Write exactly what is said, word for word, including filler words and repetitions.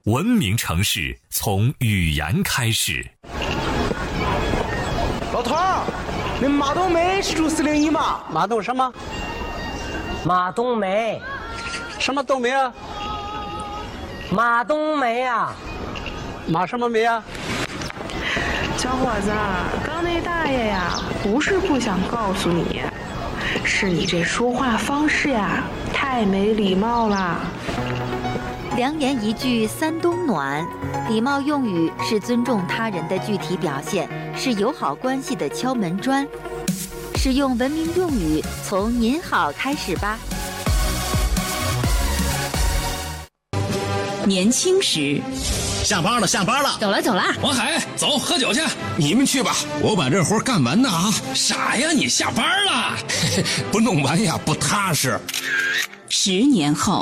文明城市从语言开始。 老头儿，那马冬梅是住四零一吗？ 马冬什么？ 马冬梅。 什么冬梅啊？ 马冬梅啊。 马什么梅啊？ 小伙子，刚那大爷呀，不是不想告诉你，是你这说话方式呀，太没礼貌了。 良言一句三冬暖，礼貌用语是尊重他人的具体表现，是友好关系的敲门砖。使用文明用语，从您好开始吧。 年轻时， 下班了，下班了， 走了走了。 王海，走，喝酒去。 你们去吧，我把这活干完呢啊！ 傻呀，你下班了， 不弄完呀不踏实。 十年后。